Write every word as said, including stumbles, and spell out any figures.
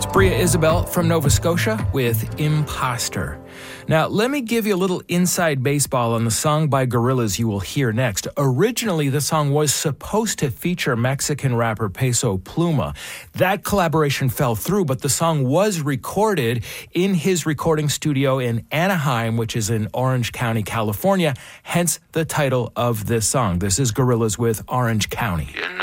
Bria Isabel from Nova Scotia with Imposter. Now, let me give you a little inside baseball on the song by Gorillaz you will hear next. Originally, the song was supposed to feature Mexican rapper Peso Pluma. That collaboration fell through, but the song was recorded in his recording studio in Anaheim, which is in Orange County, California, hence the title of this song. This is Gorillaz with Orange County. You